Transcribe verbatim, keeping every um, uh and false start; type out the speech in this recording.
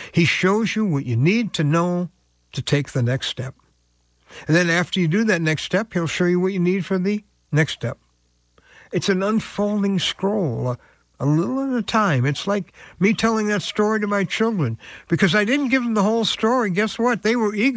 He shows you what you need to know to take the next step. And then after you do that next step, he'll show you what you need for the next step. It's an unfolding scroll, a, a little at a time. It's like me telling that story to my children. Because I didn't give them the whole story. Guess what? They were eager